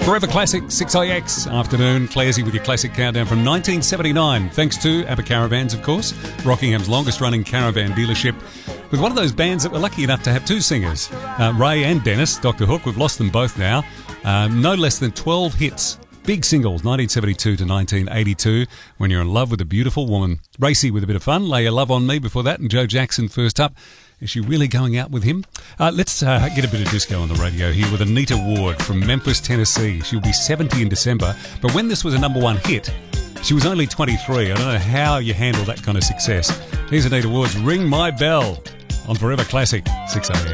Forever Classic, 6IX afternoon. Claresy with your classic countdown from 1979. Thanks to ABBA Caravans, of course, Rockingham's longest-running caravan dealership, with one of those bands that were lucky enough to have two singers, Ray and Dennis, Dr. Hook. We've lost them both now. No less than 12 hits. Big singles, 1972 to 1982, When You're in Love with a Beautiful Woman. Racy with a bit of fun, Lay Your Love on Me before that, and Joe Jackson first up. Is she really going out with him? Let's get a bit of disco on the radio here with Anita Ward from Memphis, Tennessee. She'll be 70 in December, but when this was a number one hit, she was only 23. I don't know how you handle that kind of success. Here's Anita Ward's Ring My Bell on Forever Classic, 6 a.m.